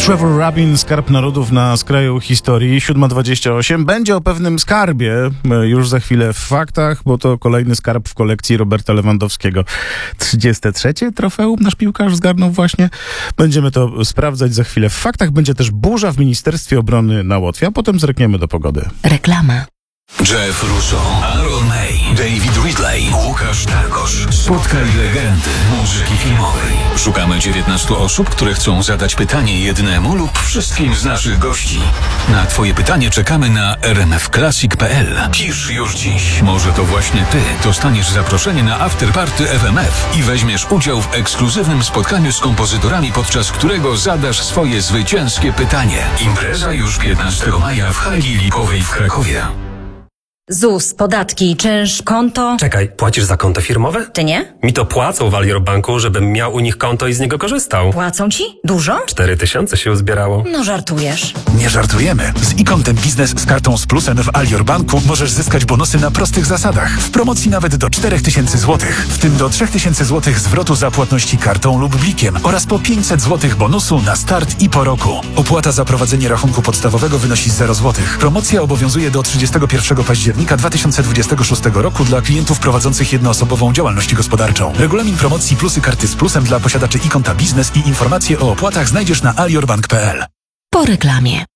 Trevor Rabin, Skarb Narodów na skraju historii, 7:28. Będzie o pewnym skarbie już za chwilę w faktach, bo to kolejny skarb w kolekcji Roberta Lewandowskiego. 33. trofeum nasz piłkarz zgarnął właśnie. Będziemy to sprawdzać za chwilę w faktach. Będzie też burza w Ministerstwie Obrony na Łotwie, a potem zerkniemy do pogody. Reklama. Jeff Russo, Aaron May, David Ridley, Łukasz Targosz. Spotkaj legendy muzyki filmowej. Szukamy 19 osób, które chcą zadać pytanie jednemu lub wszystkim z naszych gości. Na Twoje pytanie czekamy na rmfclassic.pl. Pisz już dziś. Może to właśnie Ty dostaniesz zaproszenie na afterparty FMF i weźmiesz udział w ekskluzywnym spotkaniu z kompozytorami, podczas którego zadasz swoje zwycięskie pytanie. Impreza już 15 maja w hali Lipowej w Krakowie. ZUS, podatki, czynsz, konto. Czekaj, płacisz za konto firmowe? Ty nie? Mi to płacą w Alior Banku, żebym miał u nich konto i z niego korzystał. Płacą ci? Dużo? 4000 się uzbierało. No żartujesz. Nie żartujemy. Z e-Kontem Biznes z kartą z plusem w Alior Banku możesz zyskać bonusy na prostych zasadach. W promocji nawet do 4000 zł. W tym do 3000 zł zwrotu za płatności kartą lub blikiem oraz po 500 zł bonusu na start i po roku. Opłata za prowadzenie rachunku podstawowego wynosi 0 zł. Promocja obowiązuje do 31 października 2026 roku dla klientów prowadzących jednoosobową działalność gospodarczą. Regulamin promocji plusy karty z plusem dla posiadaczy e-Konta Biznes i informacje o opłatach znajdziesz na aliorbank.pl. Po reklamie.